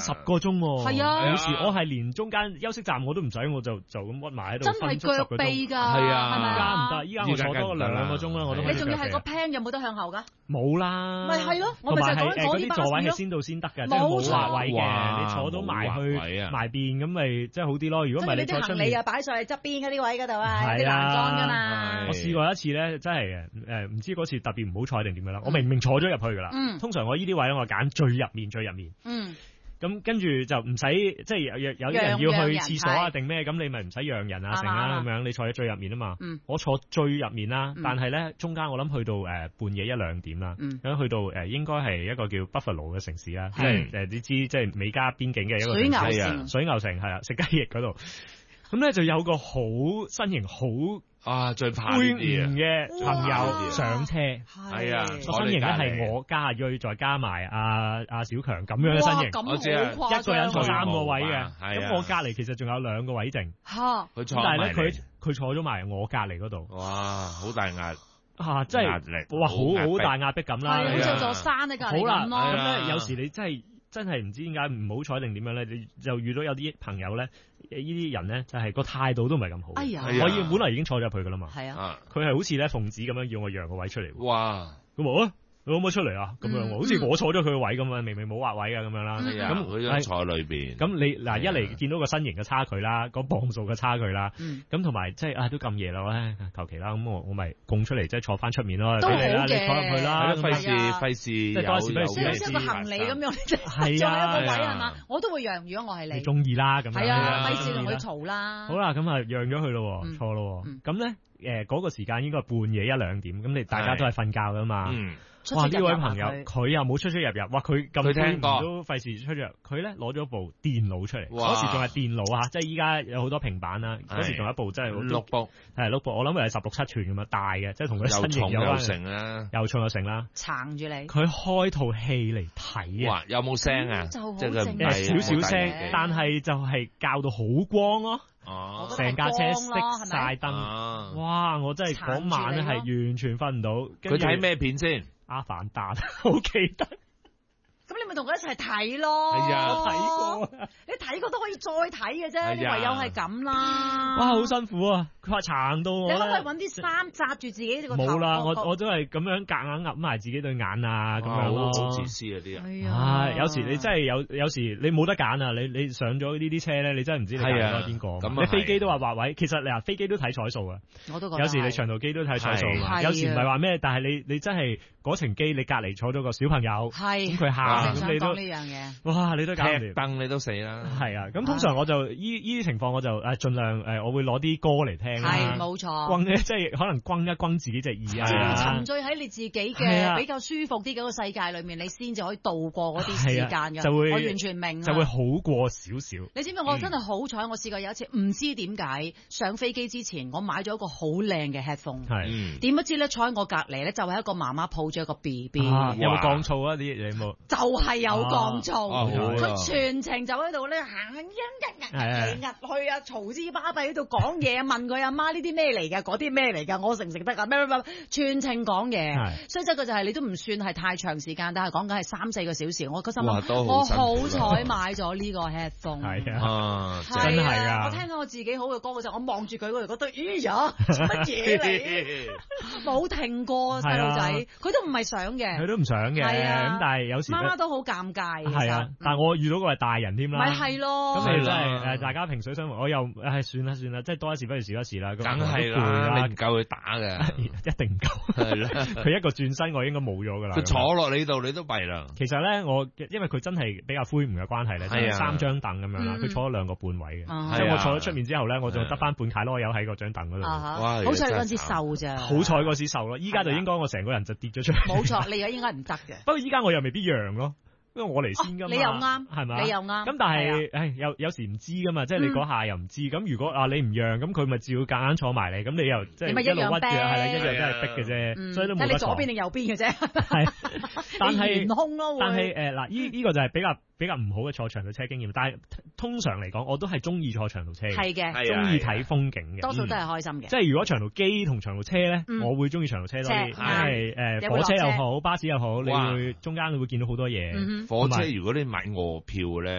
10個鐘喎。 係啊， 有時我係連中間休息站我都唔使，我就咁屈埋喺度。 真係腳痹㗎，係啊， 係咪依家唔得，依家我坐多2個鐘啦，我都。 你仲要係個 pan 有冇得向後㗎？ 冇啦。 咪係咯，我咪就係講嗰啲座位係先到先得㗎，即係冇劃位嘅，你坐到埋去埋邊咁咪即係好啲咯。如果唔係你坐出面， 行李又擺上去側邊嗰啲位嗰度啊，啲欄杆㗎嘛。 我試過一次咧，真係唔知嗰次特別唔好彩定點樣啦。我明明坐咗入去㗎啦。通常我呢啲位咧，我揀最入面。咁跟住就唔使即係有啲人要去廁所啊定咩咁，你咪唔使讓人啊成啦咁樣，你坐喺最入面啊嘛。我坐最入面啦，但係咧中間我諗去到半夜1-2點啦，咁去到應該係一個叫 Buffalo 嘅城市啦，即係你知即係美加邊境嘅一個城市啊，水牛城係啊，食雞翼嗰度。咁咧就有個好身形好最怕呢啲嘅朋友上車， 係啊， 個身形咧係我加阿瑞再加埋阿小強咁樣嘅身形， 我知啊， 一個人坐3個位嘅，咁我隔離其實仲有2個位剩， 佢坐但係咧佢坐咗埋我隔離嗰度， 哇，好大壓即係壓力，哇，好大壓迫感啦， 好似座山喺隔離咁咯。 咁咧有時你真係唔知點解唔好彩定點樣咧，你就遇到有啲朋友咧，呢啲人咧就係個態度都唔係咁好。 哎呀， 我本來已經坐咗入去噶啦嘛。 係啊， 佢係好似咧奉旨咁樣要我讓個位出嚟。 哇！ 咁我你可唔可以出嚟啊？咁樣好似我坐咗佢個位咁樣，明明冇劃位啊咁樣啦。 咁佢坐裏邊。 咁你嗱一嚟見到個身形嘅差距啦，個磅數嘅差距啦，咁同埋即係都咁夜啦，求其啦，咁我咪供出嚟即係坐翻出面咯。 都好嘅， 你坐入去啦， 費事即係多時不如即係一個行李咁樣，係啊，一個位係嘛，我都會讓。如果我係你， 你中意啦咁樣。 係啊，費事同佢嘈啦。 好啦，咁啊讓咗佢咯，錯咯。咁咧嗰個時間應該係半夜1-2點，咁你大家都係瞓覺噶嘛。哇！呢位朋友佢又冇出入，哇！佢咁聽都費事出入，佢咧攞咗部電腦出嚟，嗰時仲係電腦啊，即係依家有好多平板啦，嗰時仲有一部真係 notebook，係 notebook，我諗佢係16:7寸咁啊大嘅，即係同佢身形有關，又重又成啦， 撐住你。佢開套戲嚟睇啊！ 哇！有冇聲啊？ 即係少少聲，但係就係校到好光咯。成架車熄晒燈，哇！我真係嗰晚咧係完全瞓唔到。 佢睇咩片先？ 阿凡達，好記得。 咁你咪同佢一齊睇咯。 係啊， 我睇過。 你睇過都可以再睇嘅啫，你唯有係咁啦。 哇，好辛苦啊！佢話撐到我咧。 你可唔可以揾啲衫紮住自己個頭？ 冇啦，我都係咁樣夾硬揞埋自己對眼啊，咁樣咯。 好自私啊啲人。 係啊。 有時你真係有時你冇得揀啊！你上咗呢啲車咧，你真係唔知你揀咗邊個。你飛機都話劃位，其實你話飛機都睇彩數啊。 我都覺得。 有時你長途機都睇彩數啊。有時唔係話咩，但係你真係嗰程機你隔離坐咗個小朋友，咁佢喊。咁你都呢樣嘢，哇！你都搞唔掂， 燈你都死啦。 係啊，咁通常我就依啲情況，我就盡量我會攞啲歌嚟聽。 係冇錯。 轟咧，即係可能轟一轟自己隻耳啊。 沉醉喺你自己嘅比較舒服啲嗰個世界裏面，你先至可以度過嗰啲時間㗎。 就會我完全明。 就會好過少少。 你知唔知我真係好彩？我試過有一次，唔知點解上飛機之前，我買咗一個好靚嘅 headphone。 係。 點不知咧，坐喺我隔離咧，就係一個媽媽抱住一個 BB。 有冇降噪啊？啲嘢有冇？ 就係有降噪，佢全程就喺度咧行嚟去啊，嘈之巴閉喺度講嘢，問佢阿媽呢啲咩嚟㗎？嗰啲咩嚟㗎？我食唔食得㗎？咩全程講嘢，所以即係佢就係你都唔算係太長時間，但係講緊係3-4個小時。我嗰心諗，我好彩買咗呢個 headphone， 係啊，真係啊！ 我聽到我自己好嘅歌嘅時候，我望住佢嗰度覺得，咦呀，乜嘢嚟？冇停過細路仔，佢都唔係想嘅， 佢都唔想嘅，咁但係有時媽媽都好尷尬。 係啊，但係我遇到個係大人添啦， 咪係咯， 咁你真係大家萍水相逢，我又算啦，即係多一事不如少一事啦， 梗係啦，你唔夠佢打嘅， 一定唔夠，係啦，佢一個轉身我應該冇咗噶啦， 佢坐落你度你都弊啦。 其實咧因為佢真係比較灰唔嘅關係咧，就3張凳咁樣啦，佢坐咗2個半位嘅，即係我坐咗出面之後咧，我仲得翻半卡囉柚喺嗰張凳嗰度， 好彩嗰陣時瘦咋， 好彩嗰時瘦咯，依家就應該我成個人就跌咗出嚟， 冇錯，你而家應該唔得嘅， 不過依家我又未必讓咯。因為我嚟先噶嘛， 你又啱， 係咪？ 你又啱。 咁但係，有時唔知噶嘛，即係你嗰下又唔知。咁如果你唔讓，咁佢咪照夾硬坐埋嚟，咁你又即係一路屈住，係啦，一樣都係逼嘅啫。所以都冇得講。睇你左邊定右邊嘅啫。係，但係懸空咯。但係嗱，呢個就係比較唔好嘅坐長途車經驗。但係通常嚟講，我都係中意坐長途車嘅。 係嘅， 中意睇風景嘅。 多數都係開心嘅。 即係如果長途機同長途車咧，我會中意長途車多啲，因為火車又好，巴士又好，你會中間會見到好多嘢。 火車如果你買臥票咧。